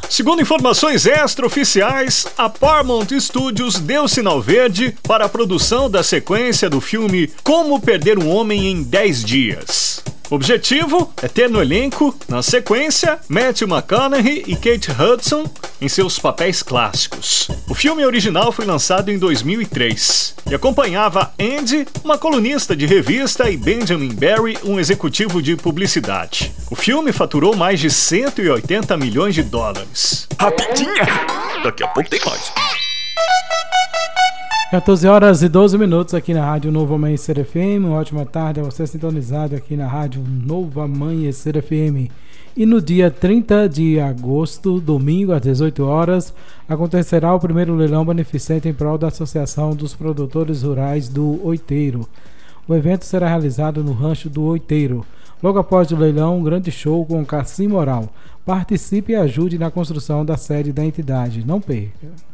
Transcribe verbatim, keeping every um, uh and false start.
Segundo informações extraoficiais, a Paramount Studios deu sinal verde para a produção da sequência do filme Como Perder um Homem em dez Dias. O objetivo é ter no elenco, na sequência, Matthew McConaughey e Kate Hudson em seus papéis clássicos. O filme original foi lançado em dois mil e três e acompanhava Andy, uma colunista de revista, e Benjamin Barry, um executivo de publicidade. O filme faturou mais de cento e oitenta milhões de dólares. Rapidinha! Daqui a pouco tem mais. quatorze horas e doze minutos aqui na Rádio Novo Amanhecer F M. Uma ótima tarde a você sintonizado aqui na Rádio Novo Amanhecer F M. E no dia trinta de agosto, domingo, às dezoito horas, acontecerá o primeiro leilão beneficente em prol da Associação dos Produtores Rurais do Oiteiro. O evento será realizado no Rancho do Oiteiro. Logo após o leilão, um grande show com Cassim Moral. Participe e ajude na construção da sede da entidade. Não perca!